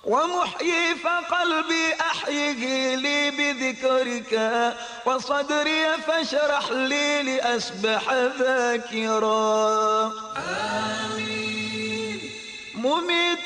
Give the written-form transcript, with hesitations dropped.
ومحيي فقلبي أحيه لي بذكرك، وصدري فاشرح لي لأسبح ذاكرا. آمين.